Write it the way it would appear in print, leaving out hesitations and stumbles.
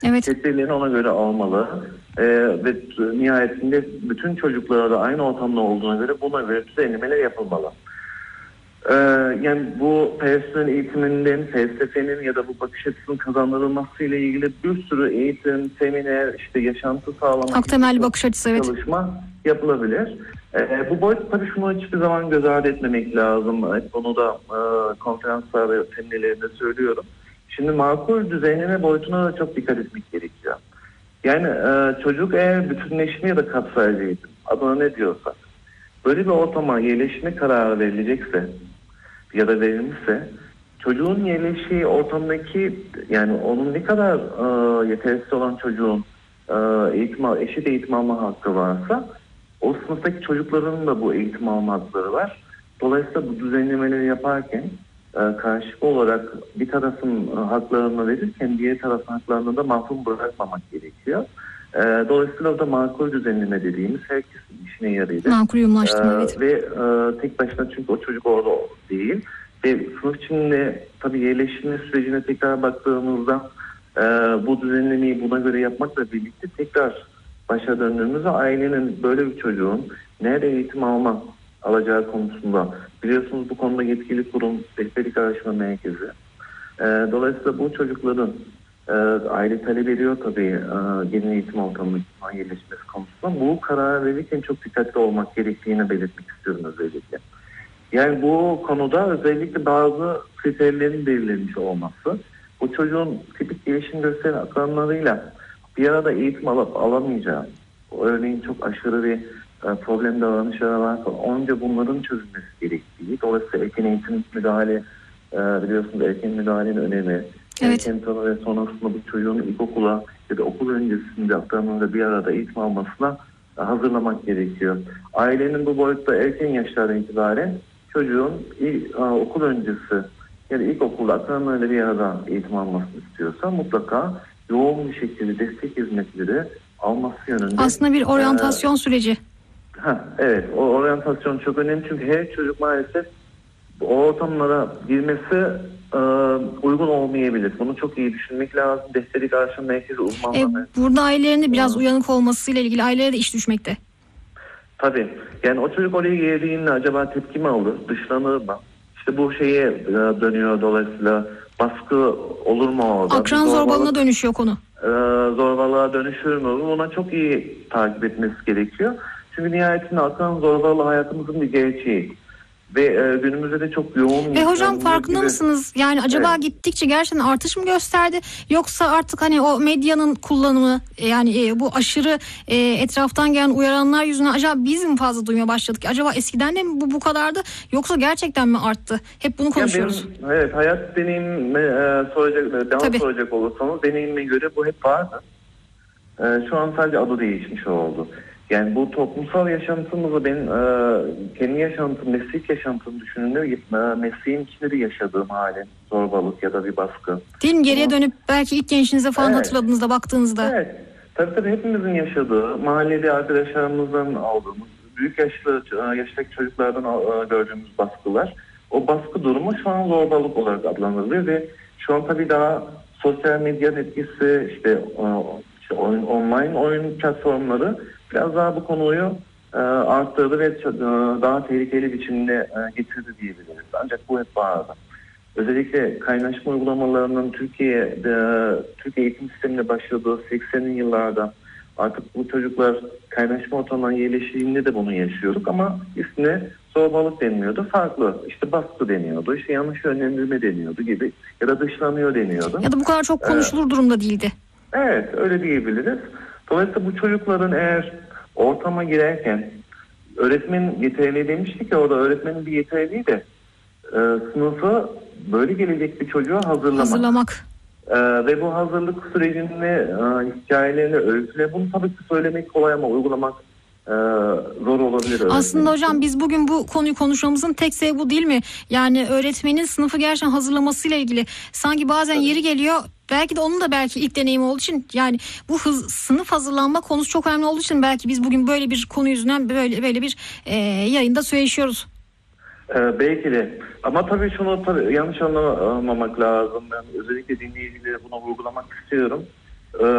Evet. Tedbirlerini ona göre almalı. Ve nihayetinde bütün çocuklara da aynı ortamda olduğuna göre buna göre düzenlemeler yapılmalı. Yani bu personel eğitiminden, felsefenin ya da bu bakış açısının kazandırılması ile ilgili bir sürü eğitim, seminer, işte yaşantı sağlamak Çok temelli bakış açısı, evet. Çalışma yapılabilir. Bu boyut tabii şunu hiçbir zaman göz ardı etmemek lazım. Bunu da konferanslar ve seminerlerinde söylüyorum. Şimdi makul düzenleme boyutuna da çok dikkat etmek gerekiyor. Yani çocuk eğer bütünleşme ya da kapsayıcı eğitim, adına ne diyorsak, böyle bir ortama yerleşme kararı verilecekse ya da verilmişse, çocuğun yerleştiği ortamdaki, yani onun ne kadar yetersiz olan çocuğun eşit eğitim alma hakkı varsa, o sınıftaki çocukların da bu eğitim alma hakları var. Dolayısıyla bu düzenlemeleri yaparken karşılıklı olarak bir tarafın haklarını verirken diğer tarafın haklarını da mahrum bırakmamak gerekiyor. Dolayısıyla da makul düzenleme dediğimiz herkesin işine yarayacak. Makul uyumlaştırma, evet. Ve tek başına, çünkü o çocuk orada değil. Ve sınıf içinde tabii yerleşme sürecine tekrar baktığımızda bu düzenlemeyi buna göre yapmakla birlikte tekrar başa döndüğümüzde ailenin böyle bir çocuğun nerede eğitim alacağı konusunda, biliyorsunuz bu konuda yetkili kurum rehberlik araştırma merkezi. Dolayısıyla bu çocukların aile talep ediyor tabii yeni eğitim ortamına yerleşmesi konusunda. Bu karar verirken çok dikkatli olmak gerektiğini belirtmek istiyorum özellikle. Yani bu konuda özellikle bazı kriterlerin belirlenmiş olması, bu çocuğun tipik gelişim gösteren akranlarıyla bir arada eğitim alıp alamayacağı, örneğin çok aşırı bir problem davranışları varsa önce bunların çözülmesi gerektiği, dolayısıyla erken eğitim müdahale, biliyorsunuz erken müdahalenin önemi, evet. Erken tanı ve sonrasında bu çocuğun ilkokula ya da okul öncesinde akranlarıyla bir arada eğitim almasına hazırlamak gerekiyor. Ailenin bu boyutta erken yaşlardan itibaren çocuğun okul öncesi ya da ilkokulda akranlarıyla bir arada eğitim almasını istiyorsa mutlaka yoğun bir şekilde destek hizmetleri alması yönünde. Aslında bir oryantasyon süreci. Evet, o oryantasyon çok önemli çünkü her çocuk maalesef o ortamlara girmesi uygun olmayabilir. Bunu çok iyi düşünmek lazım. Rehberlik araştırma merkezi uzmanları. Burada ailelerin de biraz uyanık olmasıyla ilgili ailelere de iş düşmekte. Tabii. Yani o çocuk oraya geldiğinde acaba tepki mi alır, dışlanır mı? İşte bu şeye dönüyor dolayısıyla. Baskı olur mu orada? Akran zorbalığına dönüşüyor konu. Zorbalığa dönüşür mü? Buna çok iyi takip etmesi gerekiyor. Çünkü nihayetinde akran zorbalığı hayatımızın bir gerçeği. Ve günümüzde de çok yoğun. Ve hocam farkında mısınız? Yani acaba gittikçe gerçekten artış mı gösterdi? Yoksa artık hani o medyanın kullanımı, yani bu aşırı etraftan gelen uyaranlar yüzünden acaba biz mi fazla duymaya başladık? Acaba eskiden de mi bu kadardı? Yoksa gerçekten mi arttı? Hep bunu konuşuyoruz. Evet, hayat deneyimime soracak olursanız deneyimime göre bu hep vardı. Şu an sadece adı değişmiş oldu. Yani bu toplumsal yaşantımızı ben kendi yaşantım, meslek yaşantımı düşündüğümde mesleğin içinde de yaşadığım hali, zorbalık ya da bir baskı. Değil mi? Geriye dönüp belki ilk gençliğinize falan hatırladığınızda, baktığınızda. Evet. Tabii hepimizin yaşadığı, mahallede arkadaşlarımızdan aldığımız, büyük yaştaki çocuklardan gördüğümüz baskılar, o baskı durumu şu an zorbalık olarak adlandırılıyor ve şu an tabii daha sosyal medya etkisi, işte online oyun platformları biraz daha bu konuyu arttırdı ve daha tehlikeli biçimde getirdi diyebiliriz. Ancak bu hep vardı. Özellikle kaynaşma uygulamalarının Türkiye eğitim sistemine başladığı 80'li yıllarda artık bu çocuklar kaynaşma ortamına yerleştiğinde de bunu yaşıyorduk ama üstüne zorbalık denmiyordu. Farklı. İşte baskı deniyordu. İşte yanlış yönlendirme deniyordu gibi. Ya da dışlanıyor deniyordu. Ya da bu kadar çok konuşulur durumda değildi. Evet, öyle diyebiliriz. Dolayısıyla bu çocukların eğer ortama girerken öğretmen yeterli demiştik ki orada öğretmenin bir yeterliği de sınıfı böyle gelecek bir çocuğa hazırlamak. Ve bu hazırlık sürecinde hikayelerini, öyküleri, bunu tabii ki söylemek kolay ama uygulamak zor olabilir. Aslında hocam biz bugün bu konuyu konuşmamızın tek sebebi bu değil mi? Yani öğretmenin sınıfı gerçekten hazırlamasıyla ilgili. Sanki bazen yeri geliyor, belki de onun da belki ilk deneyimi olduğu için, yani bu sınıf hazırlanma konusu çok önemli olduğu için belki biz bugün böyle bir konu yüzünden böyle bir yayında söyleşiyoruz. Belki de. Ama tabii şunu yanlış anlamamak lazım. Ben özellikle dinleyicilere buna vurgulamak istiyorum.